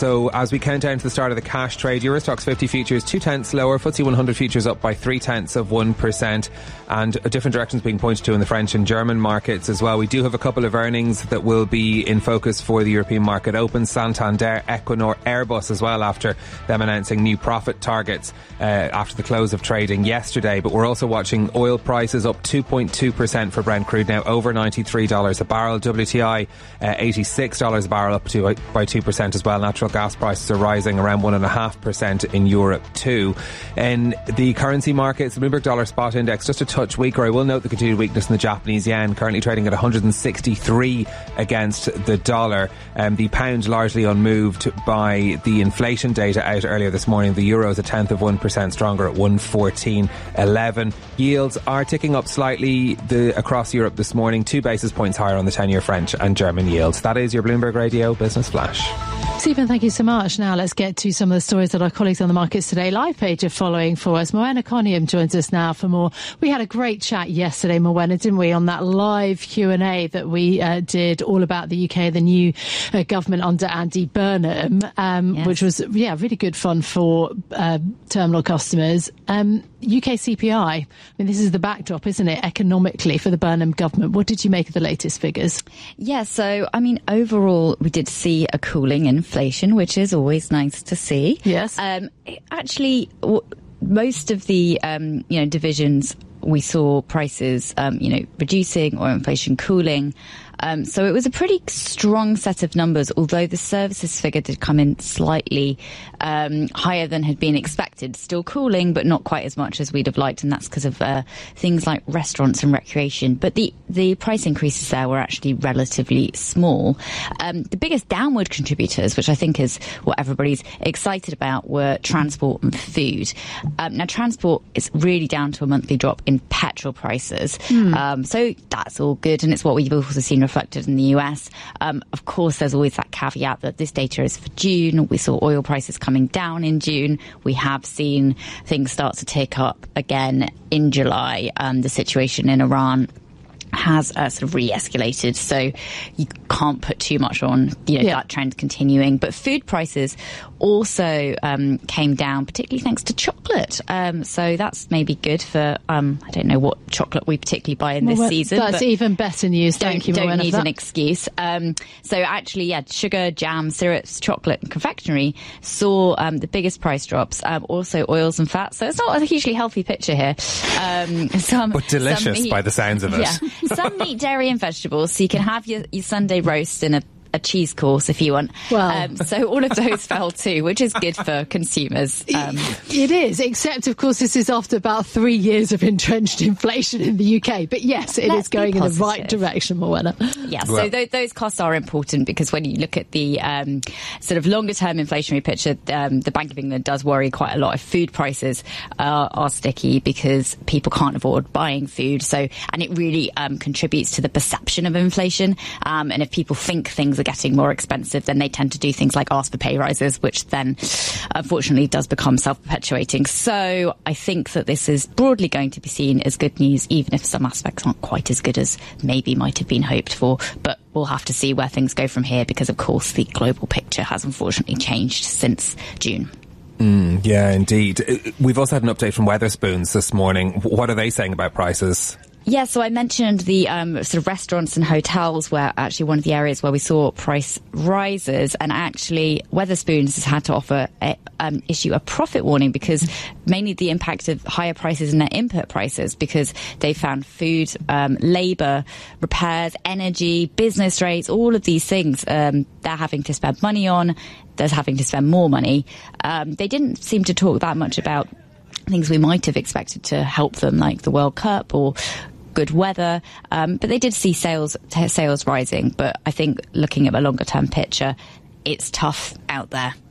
So as we count down to the start of the cash trade, Euro Stoxx 50 futures 0.2 lower, FTSE 100 futures up by 0.3%, and different directions being pointed to in the French and German markets as well. We do have a couple of earnings that will be in focus for the European market open. Santander, Equinor, Airbus as well, after them announcing new profit targets after the close of trading yesterday. But we're also watching oil prices up 2.2% for Brent crude, now over $93 a barrel. WTI $86 a barrel, up by 2% as well. Natural gas prices are rising around 1.5% in Europe too. In the currency markets, the Bloomberg Dollar Spot Index just a touch weaker. I will note the continued weakness in the Japanese yen, currently trading at 163 against the dollar. The pound largely unmoved by the inflation data out earlier this morning. The euro is 0.1% stronger at 114.11. Yields are ticking up slightly across Europe this morning, 2 basis points higher on the 10-year French and German yields. That is your Bloomberg Radio Business Flash. Stephen, thank you so much. Now let's get to some of the stories that our colleagues on the Markets Today live page are following for us. Moena Conium joins us now for more. We had a great chat yesterday, Moena, didn't we, on that live Q&A that we did all about the UK, the new government under Andy Burnham, yes, which was, really good fun for terminal customers. UK CPI, I mean, this is the backdrop, isn't it, economically for the Burnham government. What did you make of the latest figures? Yeah, so, I mean, overall, we did see a cooling in inflation, which is always nice to see. Yes. Actually, most of the, divisions, we saw prices, reducing or inflation cooling. So it was a pretty strong set of numbers, although the services figure did come in slightly higher than had been expected. Still cooling, but not quite as much as we'd have liked, and that's because of things like restaurants and recreation. But the price increases there were actually relatively small. The biggest downward contributors, which I think is what everybody's excited about, were transport and food. Now, transport is really down to a monthly drop in petrol prices. So that's all good, and it's what we've also seen reflected in the US. Of course, there's always that caveat that this data is for June. We saw oil prices coming down in June. We have seen things start to tick up again in July. The situation in Iran has sort of re-escalated, so you can't put too much on that trend continuing. But food prices also came down, particularly thanks to chocolate. So that's maybe good for I don't know what chocolate we particularly buy in this season. That's even better news. Thank you. Don't need an excuse. So actually, sugar, jam, syrups, chocolate, and confectionery saw the biggest price drops. Also, oils and fats. So it's not a hugely healthy picture here. But delicious by the sounds of it. Yeah. Some meat, dairy and vegetables, so you can have your Sunday roast in a cheese course if you want. Well, so all of those fell too, which is good for consumers. It is, except of course this is after about 3 years of entrenched inflation in the UK. But yes, it is going in the right direction, Moena. Yeah, so those costs are important, because when you look at the sort of longer term inflationary picture, the Bank of England does worry quite a lot if food prices are sticky, because people can't afford buying food. So, and it really contributes to the perception of inflation. And if people think things are getting more expensive, then they tend to do things like ask for pay rises, which then unfortunately does become self-perpetuating. So I think that this is broadly going to be seen as good news, even if some aspects aren't quite as good as maybe might have been hoped for. But we'll have to see where things go from here, because of course the global picture has unfortunately changed since June. Yeah, indeed. We've also had an update from Wetherspoons this morning. What are they saying about prices? Yeah, so I mentioned the sort of restaurants and hotels were actually one of the areas where we saw price rises, and actually Wetherspoons has had to issue a profit warning, because mainly the impact of higher prices in their input prices, because they found food, labour, repairs, energy, business rates, all of these things they're having to spend money on. They're having to spend more money. They didn't seem to talk that much about things we might have expected to help them, like the World Cup or good weather, but they did see sales rising. But I think looking at a longer term picture, it's tough out there.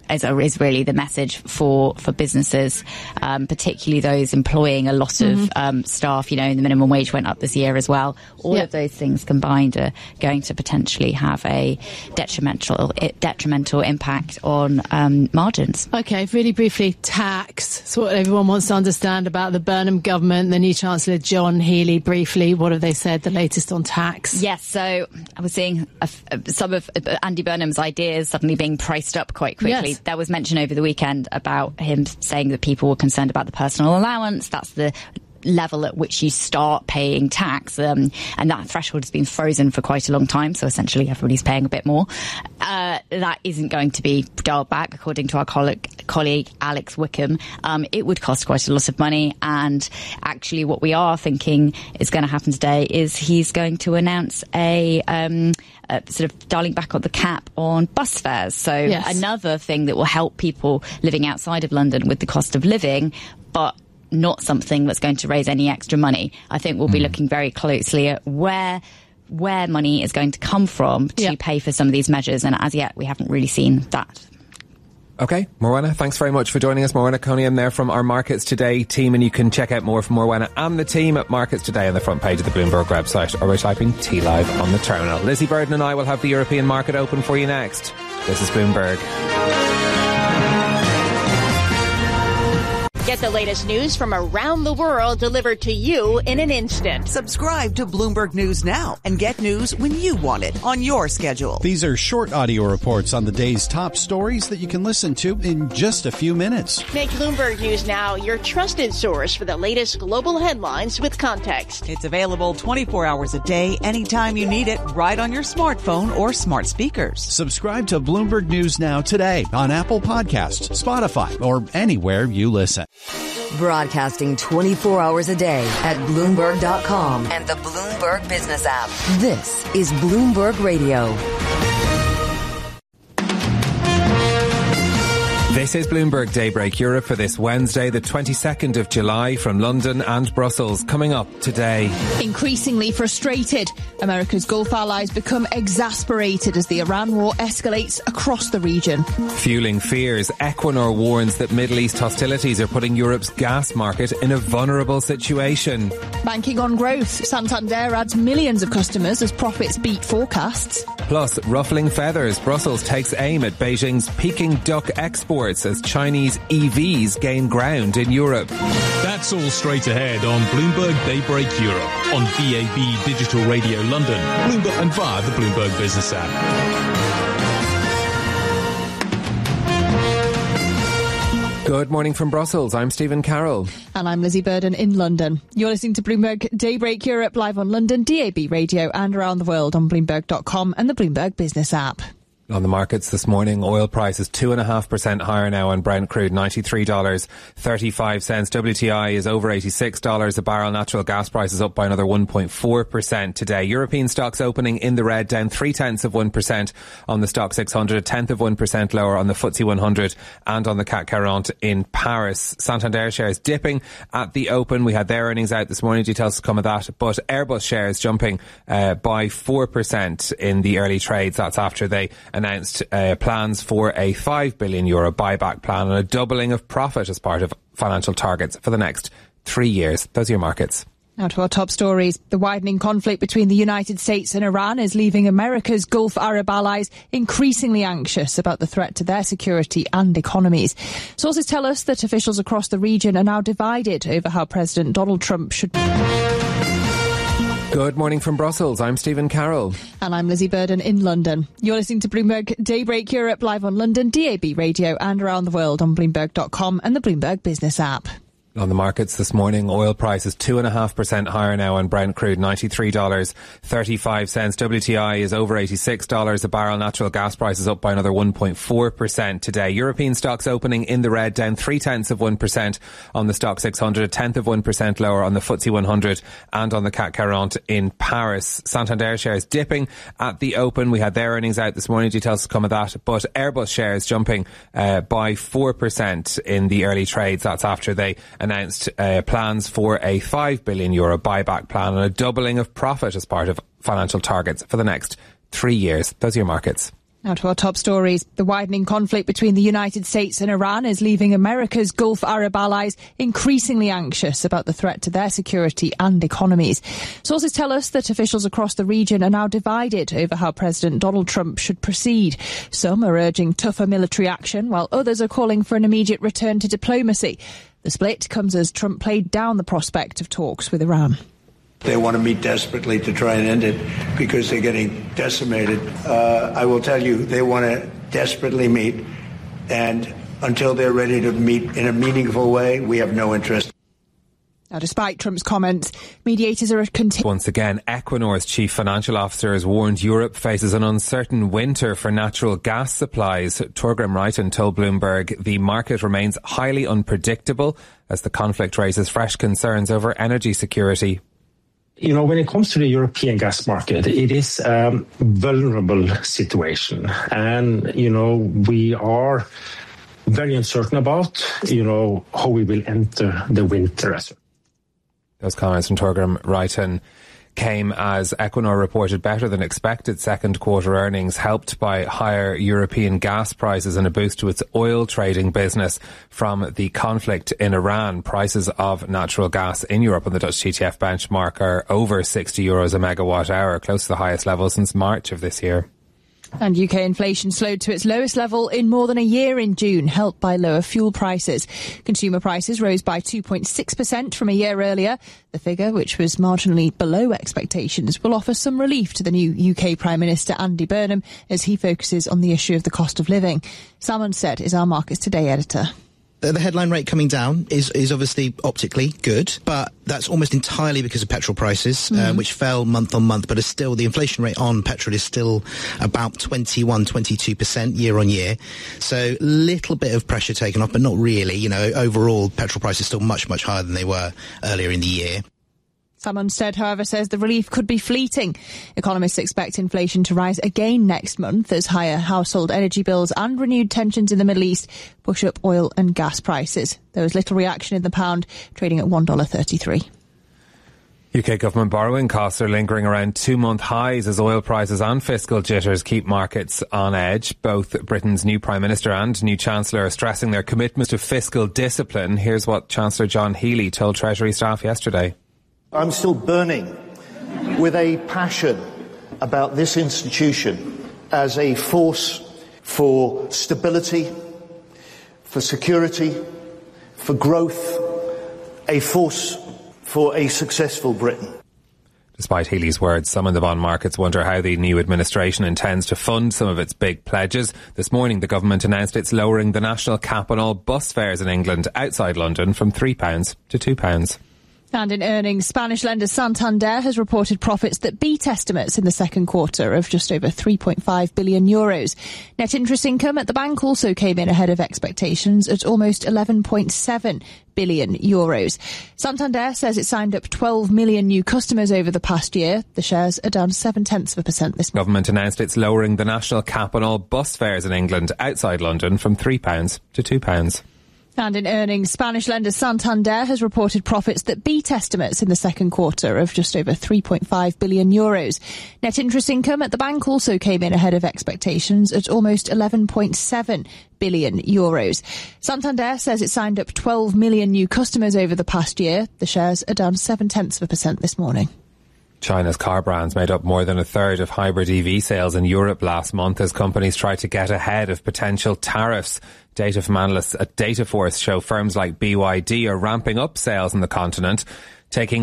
is really the message for businesses, particularly those employing a lot of staff. You know, the minimum wage went up this year as well. All of those things combined are going to potentially have a detrimental impact on margins. Okay, really briefly, tax. It's what everyone wants to understand about the Burnham government. The new Chancellor John Healey, briefly, what have they said, the latest on tax? Yes, so I was seeing some of Andy Burnham's ideas suddenly being priced up quite quickly. There was mention over the weekend about him saying that people were concerned about the personal allowance. That's the level at which you start paying tax, and that threshold has been frozen for quite a long time, so essentially everybody's paying a bit more. That isn't going to be dialed back, according to our colleague Alex Wickham. It would cost quite a lot of money, and actually what we are thinking is going to happen today is he's going to announce a sort of dialing back on the cap on bus fares. So another thing that will help people living outside of London with the cost of living, but not something that's going to raise any extra money. I think we'll be looking very closely at where money is going to come from to pay for some of these measures, and as yet we haven't really seen that. Okay, Morwenna, thanks very much for joining us. Morwenna Coniam there from our Markets Today team, and you can check out more from Morwenna and the team at Markets Today on the front page of the Bloomberg website or by typing T-Live on the terminal. Lizzie Burden and I will have the European market open for you next. This is Bloomberg. Get the latest news from around the world delivered to you in an instant. Subscribe to Bloomberg News now and get news when you want it on your schedule. These are short audio reports on the day's top stories that you can listen to in just a few minutes. Make Bloomberg News Now your trusted source for the latest global headlines with context. It's available 24 hours a day, anytime you need it, right on your smartphone or smart speakers. Subscribe to Bloomberg News Now today on Apple Podcasts, Spotify, or anywhere you listen. Broadcasting 24 hours a day at Bloomberg.com and the Bloomberg Business app. This is Bloomberg Radio. This is Bloomberg Daybreak Europe for this Wednesday, the 22nd of July, from London and Brussels. Coming up today. Increasingly frustrated, America's Gulf allies become exasperated as the Iran war escalates across the region. Fueling fears, Equinor warns that Middle East hostilities are putting Europe's gas market in a vulnerable situation. Banking on growth, Santander adds millions of customers as profits beat forecasts. Plus, ruffling feathers, Brussels takes aim at Beijing's Peking duck exports as Chinese EVs gain ground in Europe. That's all straight ahead on Bloomberg Daybreak Europe on DAB Digital Radio London, Bloomberg, and via the Bloomberg Business app. Good morning from Brussels. I'm Stephen Carroll. And I'm Lizzie Burden in London. You're listening to Bloomberg Daybreak Europe live on London, DAB Radio and around the world on Bloomberg.com and the Bloomberg Business app. On the markets this morning, oil prices 2.5% higher now on Brent crude, $93.35. WTI is over $86 a barrel. Natural gas prices up by another 1.4% today. European stocks opening in the red, down 0.3% on the Stock 600, 0.1% lower on the FTSE 100 and on the CAC 40 in Paris. Santander shares dipping at the open. We had their earnings out this morning, details to come of that. But Airbus shares jumping by 4% in the early trades. That's after they announced plans for a €5 billion buyback plan and a doubling of profit as part of financial targets for the next 3 years. Those are your markets. Now to our top stories. The widening conflict between the United States and Iran is leaving America's Gulf Arab allies increasingly anxious about the threat to their security and economies. Sources tell us that officials across the region are now divided over how President Donald Trump should... Good morning from Brussels. I'm Stephen Carroll. And I'm Lizzie Burden in London. You're listening to Bloomberg Daybreak Europe live on London, DAB Radio and around the world on Bloomberg.com and the Bloomberg Business app. On the markets this morning, oil prices 2.5% higher now on Brent crude, $93.35. WTI is over $86 a barrel. Natural gas prices up by another 1.4% today. European stocks opening in the red, down 0.3% on the Stock 600, 0.1% lower on the FTSE 100 and on the CAC 40 in Paris. Santander shares dipping at the open. We had their earnings out this morning, details to come of that. But Airbus shares jumping by 4% in the early trades. That's after they announced plans for a €5 billion buyback plan and a doubling of profit as part of financial targets for the next 3 years. Those are your markets. Now to our top stories. The widening conflict between the United States and Iran is leaving America's Gulf Arab allies increasingly anxious about the threat to their security and economies. Sources tell us that officials across the region are now divided over how President Donald Trump should proceed. Some are urging tougher military action, while others are calling for an immediate return to diplomacy. The split comes as Trump played down the prospect of talks with Iran. They want to meet desperately to try and end it because they're getting decimated. I will tell you, they want to desperately meet, and until they're ready to meet in a meaningful way, we have no interest. Now, despite Trump's comments, mediators are Once again, Equinor's chief financial officer has warned Europe faces an uncertain winter for natural gas supplies. Torgrim Reitan told Bloomberg the market remains highly unpredictable as the conflict raises fresh concerns over energy security. You know, when it comes to the European gas market, it is a vulnerable situation. And, you know, we are very uncertain about, you know, how we will enter the winter. Those comments from Torgrim Reitan came as Equinor reported better than expected second quarter earnings, helped by higher European gas prices and a boost to its oil trading business from the conflict in Iran. Prices of natural gas in Europe on the Dutch TTF benchmark are over €60 a megawatt hour, close to the highest level since March of this year. And UK inflation slowed to its lowest level in more than a year in June, helped by lower fuel prices. Consumer prices rose by 2.6% from a year earlier. The figure, which was marginally below expectations, will offer some relief to the new UK Prime Minister Andy Burnham as he focuses on the issue of the cost of living. Sam Unstead is our Markets Today editor. The headline rate coming down is obviously optically good, but that's almost entirely because of petrol prices, which fell month on month, but is still, the inflation rate on petrol is still about 22% year on year. So little bit of pressure taken off, but not really. You know, overall, petrol prices still much, much higher than they were earlier in the year. Sam Unstead, however, says the relief could be fleeting. Economists expect inflation to rise again next month as higher household energy bills and renewed tensions in the Middle East push up oil and gas prices. There was little reaction in the pound, trading at $1.33. UK government borrowing costs are lingering around 2-month highs as oil prices and fiscal jitters keep markets on edge. Both Britain's new Prime Minister and new Chancellor are stressing their commitment to fiscal discipline. Here's what Chancellor John Healey told Treasury staff yesterday. I'm still burning with a passion about this institution as a force for stability, for security, for growth, a force for a successful Britain. Despite Healey's words, some in the bond markets wonder how the new administration intends to fund some of its big pledges. This morning, the government announced it's lowering the national cap on all bus fares in England outside London from £3 to £2. And in earnings, Spanish lender Santander has reported profits that beat estimates in the second quarter of just over €3.5 billion. Net interest income at the bank also came in ahead of expectations at almost €11.7 billion. Santander says it signed up 12 million new customers over the past year. The shares are down 0.7% this month. Government announced it's lowering the national cap on all bus fares in England outside London from £3 to £2. And in earnings, Spanish lender Santander has reported profits that beat estimates in the second quarter of just over €3.5 billion. Net interest income at the bank also came in ahead of expectations at almost €11.7 billion. Santander says it signed up 12 million new customers over the past year. The shares are down 0.7% this morning. China's car brands made up more than a third of hybrid EV sales in Europe last month as companies try to get ahead of potential tariffs. Data from analysts at Dataforce show firms like BYD are ramping up sales in the continent, taking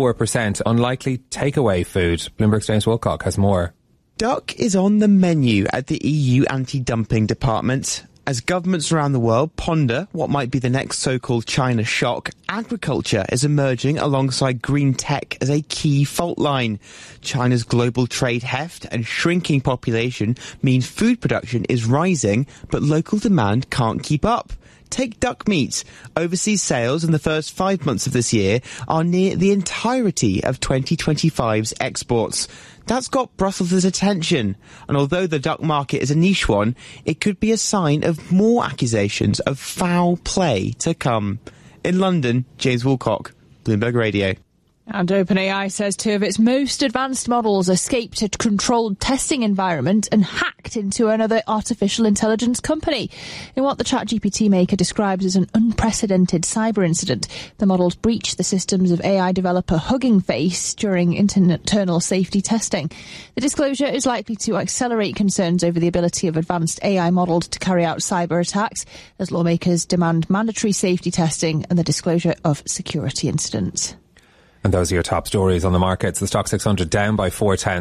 34% unlikely takeaway food. Bloomberg's James Wilcock has more. Duck is on the menu at the EU anti-dumping department. As governments around the world ponder what might be the next so-called China shock, agriculture is emerging alongside green tech as a key fault line. China's global trade heft and shrinking population means food production is rising, but local demand can't keep up. Take duck meat. Overseas sales in the first 5 months of this year are near the entirety of 2025's exports. That's got Brussels' attention, and although the duck market is a niche one, it could be a sign of more accusations of foul play to come. In London, James Wilcock, Bloomberg Radio. And OpenAI says 2 of its most advanced models escaped a controlled testing environment and hacked into another artificial intelligence company. In what the ChatGPT maker describes as an unprecedented cyber incident, the models breached the systems of AI developer Hugging Face during internal safety testing. The disclosure is likely to accelerate concerns over the ability of advanced AI models to carry out cyber attacks, as lawmakers demand mandatory safety testing and the disclosure of security incidents. And those are your top stories on the markets. The Stock 600 down by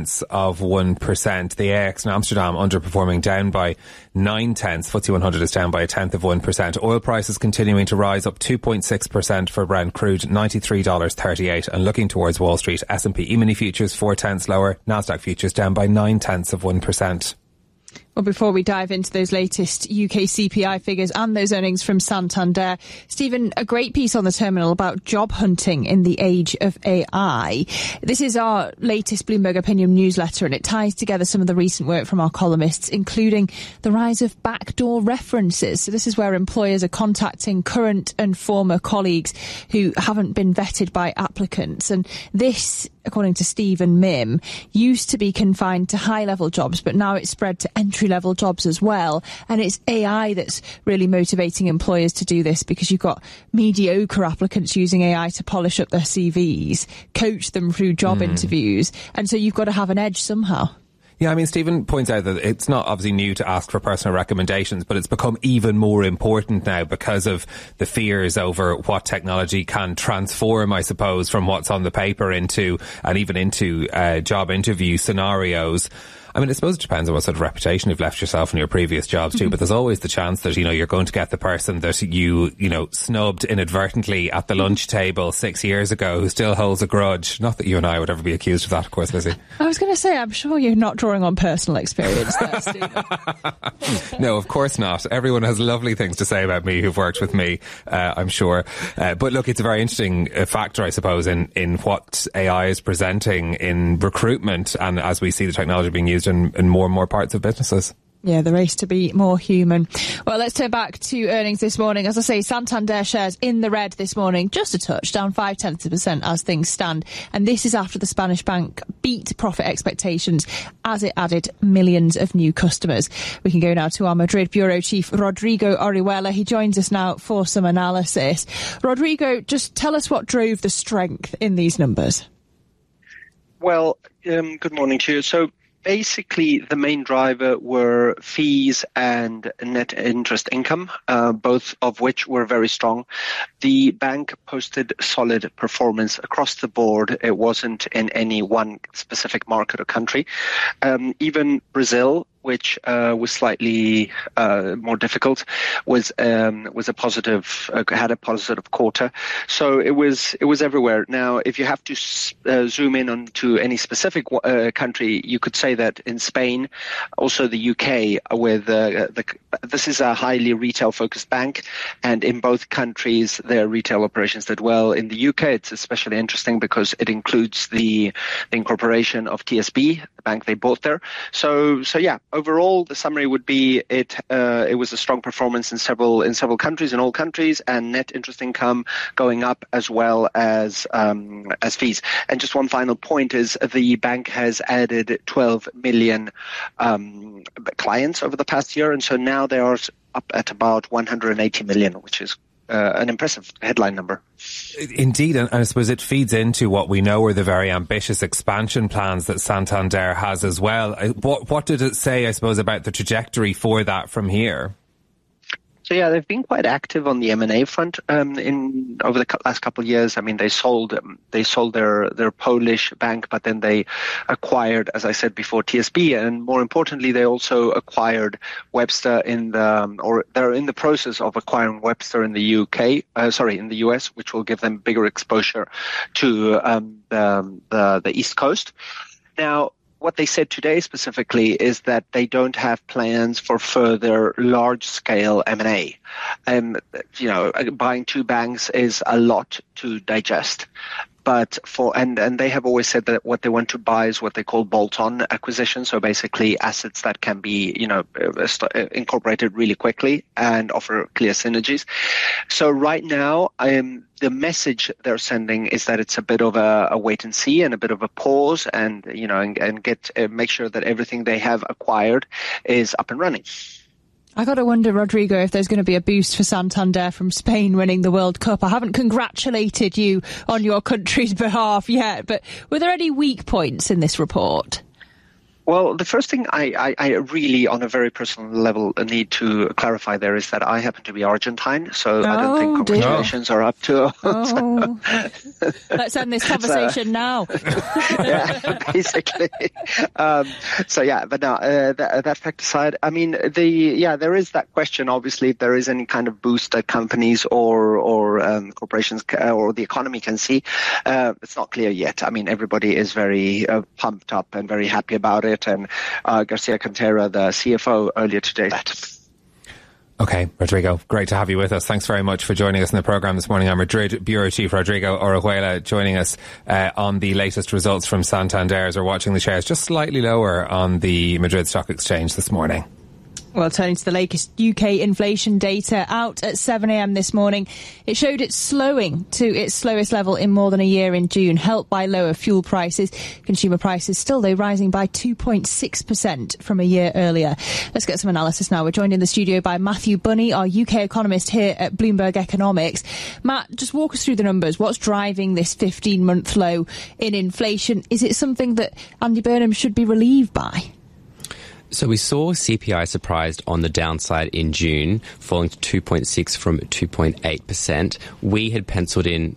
0.4%. The AX in Amsterdam underperforming, down by 0.9. FTSE 100 is down by 0.1%. Oil prices continuing to rise, up 2.6% for Brent crude, $93.38. And looking towards Wall Street, S&P E-mini futures 0.4 lower. Nasdaq futures down by 0.9%. Well, before we dive into those latest UK CPI figures and those earnings from Santander, Stephen, a great piece on the terminal about job hunting in the age of AI. This is our latest Bloomberg Opinion newsletter, and it ties together some of the recent work from our columnists, including the rise of backdoor references. So this is where employers are contacting current and former colleagues who haven't been vetted by applicants. And this, according to Stephen Mim, used to be confined to high-level jobs, but now it's spread to entry-level jobs as well. And it's AI that's really motivating employers to do this, because you've got mediocre applicants using AI to polish up their CVs, coach them through job interviews. And so you've got to have an edge somehow. Yeah, I mean, Stephen points out that it's not obviously new to ask for personal recommendations, but it's become even more important now because of the fears over what technology can transform, I suppose, from what's on the paper into, and even into job interview scenarios. I mean, I suppose it depends on what sort of reputation you've left yourself in your previous jobs too, but there's always the chance that, you're going to get the person that you snubbed inadvertently at the lunch table 6 years ago who still holds a grudge. Not that you and I would ever be accused of that, of course, Lizzie. I was going to say, I'm sure you're not drawing on personal experience there, Stephen. No, of course not. Everyone has lovely things to say about me who've worked with me, I'm sure. But look, it's a very interesting factor, I suppose, in what AI is presenting in recruitment, and as we see the technology being used in more and more parts of businesses. Yeah, the race to be more human. Well, let's turn back to earnings this morning. As I say, Santander shares in the red this morning, just a touch, down 0.5% as things stand. And this is after the Spanish bank beat profit expectations as it added millions of new customers. We can go now to our Madrid bureau chief, Rodrigo Orihuela. He joins us now for some analysis. Rodrigo, just tell us what drove the strength in these numbers. Well, good morning to you. So, basically, the main driver were fees and net interest income, both of which were very strong. The bank posted solid performance across the board. It wasn't in any one specific market or country. Even Brazil, which was slightly more difficult, was a positive, had a positive quarter. So it was everywhere. Now, if you have to zoom in onto any specific country, you could say that in Spain, also the UK, with this is a highly retail-focused bank, and in both countries, their retail operations did well. In the UK, it's especially interesting because it includes the incorporation of TSB, the bank they bought there. So yeah. Overall, the summary would be it was a strong performance in several countries, in all countries, and net interest income going up as well as fees. And just one final point is the bank has added 12 million clients over the past year, and so now they are up at about 180 million, which is an impressive headline number. Indeed, and I suppose it feeds into what we know are the very ambitious expansion plans that Santander has as well. What did it say, I suppose, about the trajectory for that from here? So yeah, they've been quite active on the M&A front over the last couple of years. I mean, they sold their Polish bank, but then they acquired, as I said before, TSB, and more importantly, they also acquired Webster they're in the process of acquiring Webster in the in the US, which will give them bigger exposure to the East Coast. Now, what they said today specifically is that they don't have plans for further large-scale M&A. Buying two banks is a lot to digest. but and they have always said that what they want to buy is what they call bolt-on acquisition. So basically assets that can be, incorporated really quickly and offer clear synergies. So right now, the message they're sending is that it's a bit of a wait and see and a bit of a pause, and make sure that everything they have acquired is up and running. I got to wonder, Rodrigo, if there's going to be a boost for Santander from Spain winning the World Cup. I haven't congratulated you on your country's behalf yet, but were there any weak points in this report? Well, the first thing I really, on a very personal level, need to clarify there is that I happen to be Argentine, so I don't think congratulations are up to... Let's end this conversation now. Yeah, basically. But no, that fact aside, I mean, there is that question, obviously, if there is any kind of boost that companies or corporations or the economy can see. It's not clear yet. I mean, everybody is very pumped up and very happy about it. And Garcia Cantera, the CFO, earlier today. Okay, Rodrigo, great to have you with us. Thanks very much for joining us in the programme this morning. Our Madrid Bureau Chief, Rodrigo Orejuela, joining us on the latest results from Santander as we're watching the shares just slightly lower on the Madrid Stock Exchange this morning. Well, turning to the latest UK inflation data out at 7 a.m. this morning, it showed it slowing to its slowest level in more than a year in June, helped by lower fuel prices. Consumer prices still, though, rising by 2.6% from a year earlier. Let's get some analysis now. We're joined in the studio by Matthew Bunny, our UK economist here at Bloomberg Economics. Matt, just walk us through the numbers. What's driving this 15-month low in inflation? Is it something that Andy Burnham should be relieved by? So we saw CPI surprised on the downside in June, falling to 2.6 from 2.8%. We had penciled in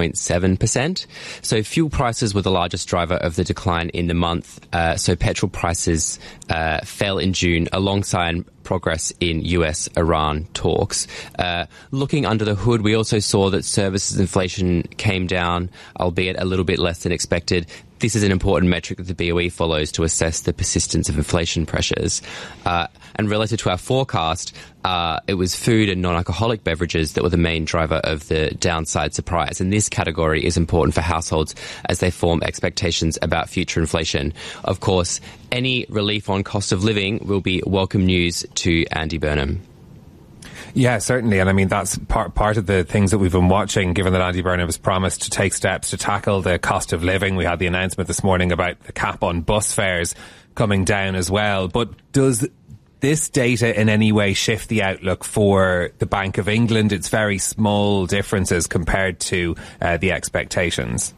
2.7%. So fuel prices were the largest driver of the decline in the month. So petrol prices fell in June alongside progress in US-Iran talks. Looking under the hood, we also saw that services inflation came down, albeit a little bit less than expected. This is an important metric that the BOE follows to assess the persistence of inflation pressures. And relative to our forecast, it was food and non-alcoholic beverages that were the main driver of the downside surprise. And this category is important for households as they form expectations about future inflation. Of course, any relief on cost of living will be welcome news to Andy Burnham. Yeah, certainly. And I mean, that's part of the things that we've been watching, given that Andy Burnham has promised to take steps to tackle the cost of living. We had the announcement this morning about the cap on bus fares coming down as well. But does this data in any way shift the outlook for the Bank of England? It's very small differences compared to the expectations.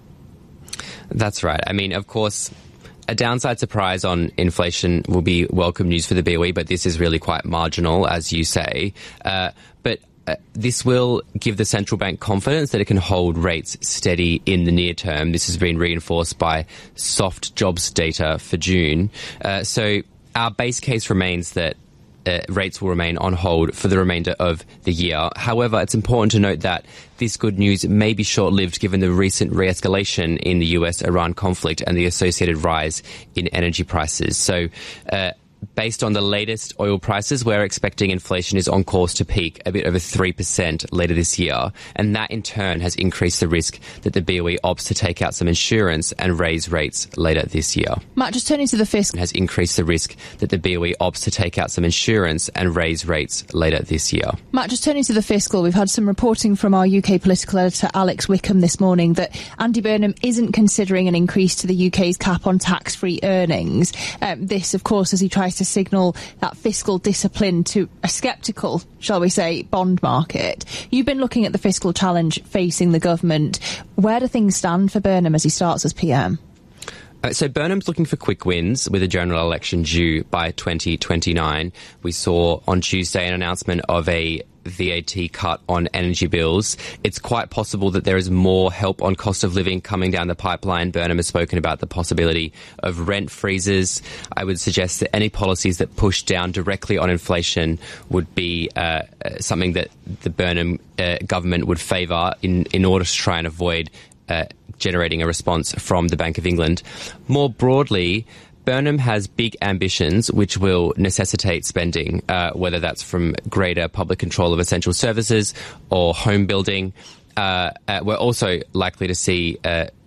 That's right. I mean, of course, a downside surprise on inflation will be welcome news for the BOE, but this is really quite marginal, as you say. But this will give the central bank confidence that it can hold rates steady in the near term. This has been reinforced by soft jobs data for June. So our base case remains that rates will remain on hold for the remainder of the year. However, it's important to note that this good news may be short-lived given the recent re-escalation in the US-Iran conflict and the associated rise in energy prices. So, based on the latest oil prices, we're expecting inflation is on course to peak a bit over 3% later this year. And that in turn has increased the risk that the BOE opts to take out some insurance and raise rates later this year. Matt, just turning to the fiscal. Has increased the risk that the BOE opts to take out some insurance and raise rates later this year. Matt, just turning to the fiscal, we've had some reporting from our UK political editor Alex Wickham this morning that Andy Burnham isn't considering an increase to the UK's cap on tax-free earnings. This, of course, as he tries to signal that fiscal discipline to a sceptical, shall we say, bond market. You've been looking at the fiscal challenge facing the government. Where do things stand for Burnham as he starts as PM? So Burnham's looking for quick wins with a general election due by 2029. We saw on Tuesday an announcement of a VAT cut on energy bills. It's quite possible that there is more help on cost of living coming down the pipeline. Burnham has spoken about the possibility of rent freezes. I would suggest that any policies that push down directly on inflation would be something that the Burnham government would favour in order to try and avoid generating a response from the Bank of England. More broadly, Burnham has big ambitions which will necessitate spending, whether that's from greater public control of essential services or home building. We're also likely to see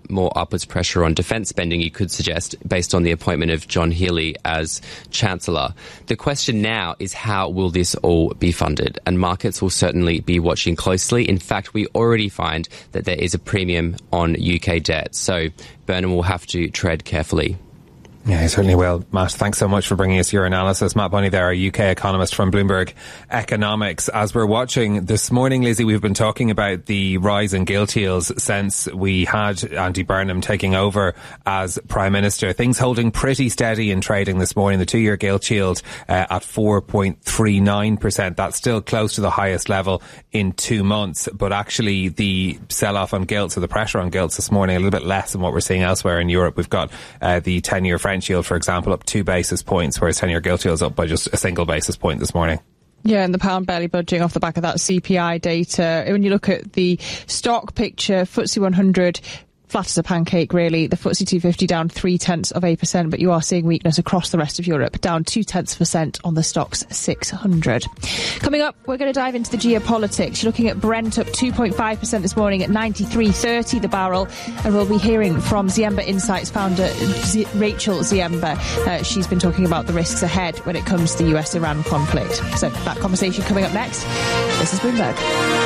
more upwards pressure on defence spending, you could suggest, based on the appointment of John Healey as Chancellor. The question now is, how will this all be funded? And markets will certainly be watching closely. In fact, we already find that there is a premium on UK debt. So Burnham will have to tread carefully. Yeah, he certainly will. Matt, thanks so much for bringing us your analysis. Matt Bunny there, a UK economist from Bloomberg Economics. As we're watching this morning, Lizzie, we've been talking about the rise in gilt yields since we had Andy Burnham taking over as Prime Minister. Things holding pretty steady in trading this morning. The 2-year gilt yield at 4.39%. That's still close to the highest level in 2 months. But actually, the sell-off on gilts, or the pressure on gilts this morning, a little bit less than what we're seeing elsewhere in Europe. We've got the 10-year French yield, for example, up 2 basis points, whereas 10-year gilt yield is up by just a single basis point this morning. Yeah, and the pound barely budging off the back of that CPI data. When you look at the stock picture, FTSE 100 flat as a pancake, really. The FTSE 250 down 0.3%, but you are seeing weakness across the rest of Europe, down 0.2% on the Stoxx 600. Coming up, we're going to dive into the geopolitics. You're looking at Brent up 2.5% this morning at 93.30 the barrel, and we'll be hearing from Ziemba Insights founder Rachel Ziemba. She's been talking about the risks ahead when it comes to the US-Iran conflict. So that conversation coming up next. This is Bloomberg.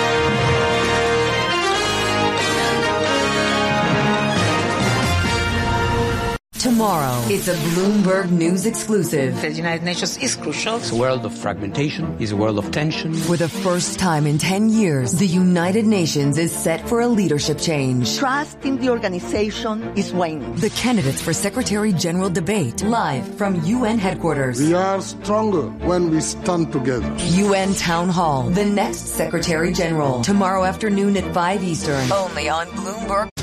Tomorrow, it's a Bloomberg News exclusive. The United Nations is crucial. It's a world of fragmentation. It's a world of tension. For the first time in 10 years, the United Nations is set for a leadership change. Trust in the organization is waning. The candidates for Secretary General debate, live from UN headquarters. We are stronger when we stand together. UN Town Hall, the next Secretary General. Tomorrow afternoon at 5 Eastern. Only on Bloomberg.